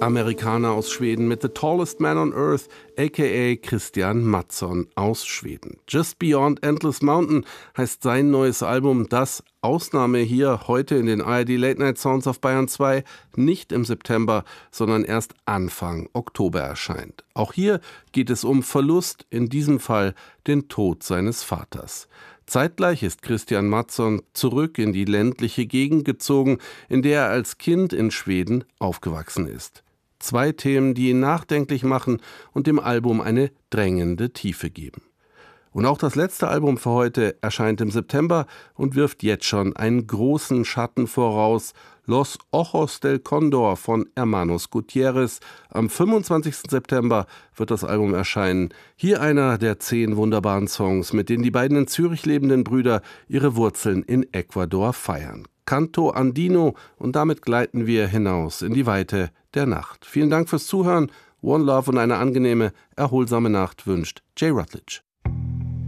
US-Amerikaner aus Schweden mit The Tallest Man on Earth, a.k.a. Christian Mattsson aus Schweden. Just Beyond Endless Mountain heißt sein neues Album, das, Ausnahme hier heute in den ARD Late Night Sounds auf Bayern 2, nicht im September, sondern erst Anfang Oktober erscheint. Auch hier geht es um Verlust, in diesem Fall den Tod seines Vaters. Zeitgleich ist Christian Mattsson zurück in die ländliche Gegend gezogen, in der er als Kind in Schweden aufgewachsen ist. Zwei Themen, die ihn nachdenklich machen und dem Album eine drängende Tiefe geben. Und auch das letzte Album für heute erscheint im September und wirft jetzt schon einen großen Schatten voraus. Los Ojos del Cóndor von Hermanos Gutierrez. Am 25. September wird das Album erscheinen. Hier einer der 10 wunderbaren Songs, mit denen die beiden in Zürich lebenden Brüder ihre Wurzeln in Ecuador feiern. Canto Andino, und damit gleiten wir hinaus in die Weite der Nacht. Vielen Dank fürs Zuhören. One Love und eine angenehme, erholsame Nacht wünscht Jay Rutledge.